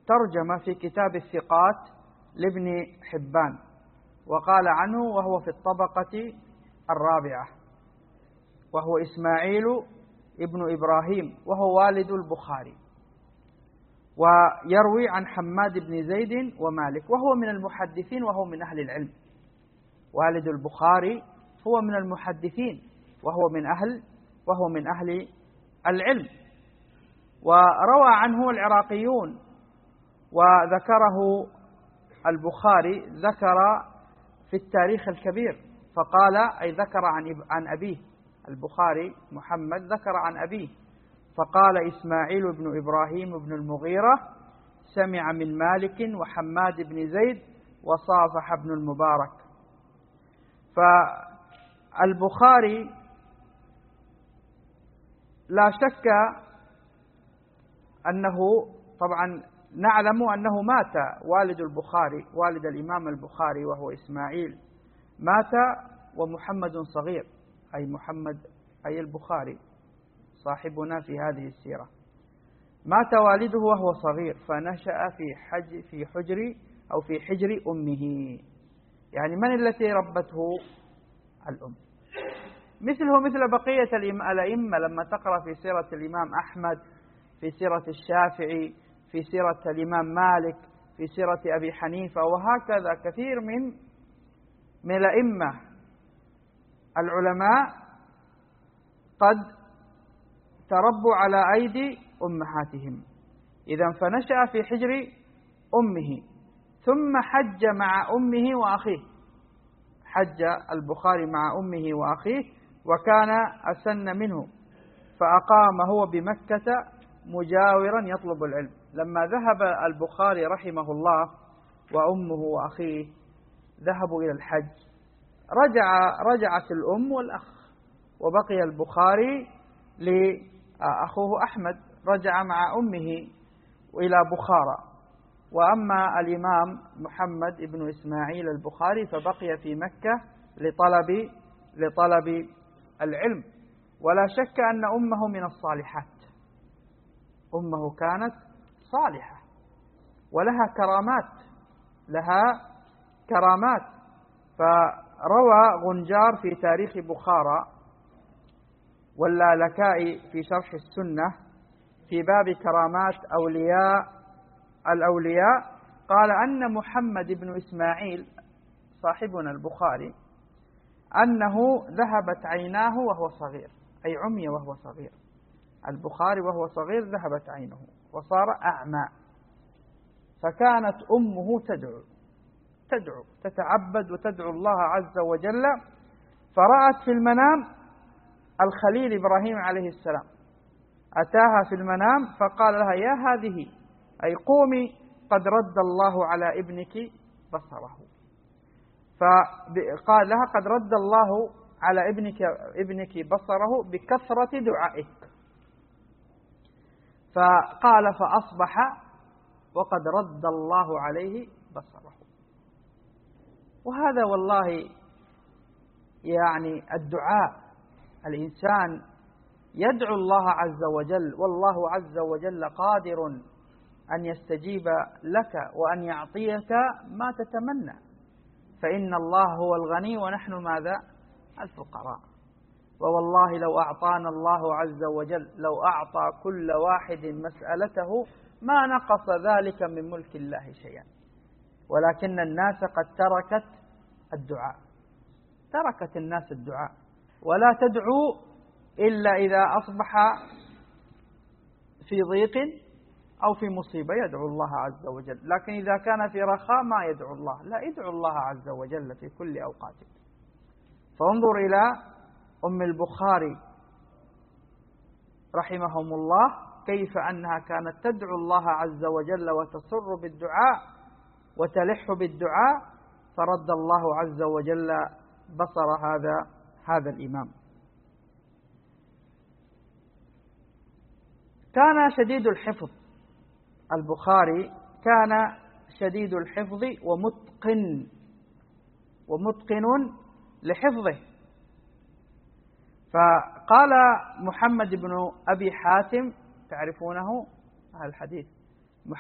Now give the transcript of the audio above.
ترجم في كتاب الثقات لابن حبان، وقال عنه وهو في الطبقة الرابعة، وهو إسماعيل ابن إبراهيم، وهو والد البخاري، ويروي عن حماد بن زيد ومالك، وهو من المحدثين وهو من أهل العلم. والد البخاري هو من المحدثين وهو من أهل العلم. وروى عنه العراقيون، وذكره البخاري، ذكر في التاريخ الكبير فقال، أي ذكر عن أبيه، البخاري محمد ذكر عن أبيه فقال: إسماعيل بن إبراهيم بن المغيرة سمع من مالك وحماد بن زيد وصافح بن المبارك. فالبخاري لا شك أنه، طبعا نعلم أنه مات والد البخاري، والد الإمام البخاري وهو إسماعيل، مات ومحمد صغير، أي محمد أي البخاري صاحبنا في هذه السيرة، مات والده وهو صغير، فنشأ في حجر أمه. يعني من التي ربته؟ الأم. مثله مثل بقية الأئمة، لما تقرأ في سيرة الإمام أحمد، في سيرة الشافعي، في سيرة الإمام مالك، في سيرة أبي حنيفة، وهكذا كثير من الأئمة العلماء قد تربوا على أيدي أمهاتهم. إذن فنشأ في حجر أمه، ثم حج مع أمه وأخيه، حج البخاري مع أمه وأخيه، وكان أسن منه، فأقام هو بمكة مجاورا يطلب العلم. لما ذهب البخاري رحمه الله وأمه وأخيه ذهبوا إلى الحج، رجعت الأم والأخ، وبقي البخاري لأخوه أحمد، رجع مع أمه إلى بخارى. وأما الإمام محمد بن إسماعيل البخاري فبقي في مكة لطلب العلم. ولا شك أن أمه من الصالحات، أمه كانت صالحة ولها كرامات. فروى غنجار في تاريخ بخارى واللالكائي في شرح السنة في باب كرامات الأولياء، قال أن محمد بن إسماعيل صاحبنا البخاري أنه ذهبت عيناه وهو صغير، أي عمي وهو صغير. البخاري وهو صغير ذهبت عينه وصار أعمى، فكانت أمه تدعو تتعبد وتدعو الله عز وجل، فرأت في المنام الخليل إبراهيم عليه السلام، أتاها في المنام فقال لها: يا هذه، أي قومي، قد رد الله على ابنك بصره. فقال لها: قد رد الله على ابنك بصره بكثرة دعائك. فقال: فأصبح وقد رد الله عليه بصره. وهذا والله يعني الدعاء، الإنسان يدعو الله عز وجل، والله عز وجل قادر أن يستجيب لك وأن يعطيك ما تتمنى، فإن الله هو الغني ونحن ماذا؟ الفقراء. ووالله لو أعطانا الله عز وجل، لو أعطى كل واحد مسألته ما نقص ذلك من ملك الله شيئا، ولكن الناس قد تركت الناس الدعاء، ولا تدعو إلا إذا أصبح في ضيق أو في مصيبة يدعو الله عز وجل، لكن إذا كان في رخاء ما يدعو الله، لا، يدعو الله عز وجل في كل أوقاته. فانظر إلى أم البخاري رحمهم الله، كيف أنها كانت تدعو الله عز وجل وتصر بالدعاء وتلح بالدعاء، فرد الله عز وجل بصر هذا الإمام. كان شديد الحفظ، البخاري كان شديد الحفظ ومتقن لحفظه. فقال محمد بن أبي حاتم، تعرفونه أهل الحديث،